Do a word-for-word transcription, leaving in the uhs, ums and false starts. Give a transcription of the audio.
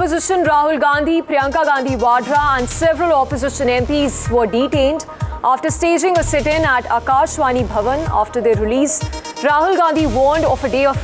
opposition Rahul Gandhi, Priyanka Gandhi Vadra and several opposition M Ps were detained after staging a sit-in at Akashvani Bhavan. After their release, Rahul Gandhi warned of a day of